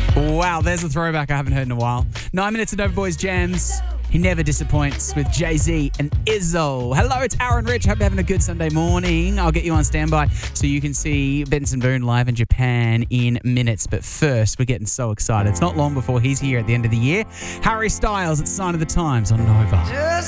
Wow, there's a throwback I haven't heard in a while. 9 minutes of Nova Boys Jams. He never disappoints with Jay-Z and Izzo. Hello, it's Aaron Rich. Hope you're having a good Sunday morning. I'll get you on standby so you can see Benson Boone live in Japan in minutes. But first, we're getting so excited. It's not long before he's here at the end of the year. Harry Styles, it's Sign of the Times on Nova.